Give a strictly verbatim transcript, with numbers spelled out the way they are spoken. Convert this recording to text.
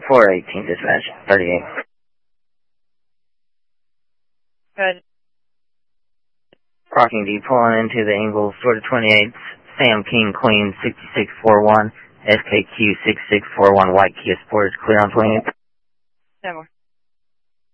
four eighteen, dispatch, thirty-eight. Good. Rocking D pulling into the Ingles, Florida twenty-eight, Sam King, Queen, sixty-six forty-one, S K Q six six four one, White Kia Sportage, clear on twenty-eight. No more.